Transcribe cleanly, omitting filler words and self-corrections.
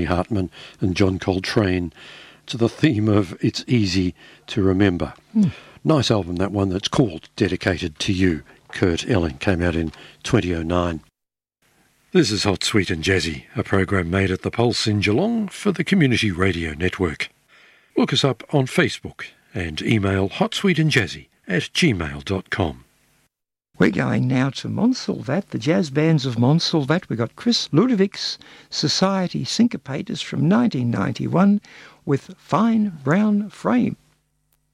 Hartman and John Coltrane to the theme of It's Easy to Remember. Nice album, that one, that's called Dedicated to You. Kurt Elling came out in 2009. This is Hot, Sweet and Jazzy, a program made at the Pulse in Geelong for the Community Radio Network. Look us up on Facebook and email hotsweetandjazzy@gmail.com. We're going now to Montsalvat, the jazz bands of Montsalvat. We've got Chris Ludovic's Society Syncopators from 1991 with Fine Brown Frame.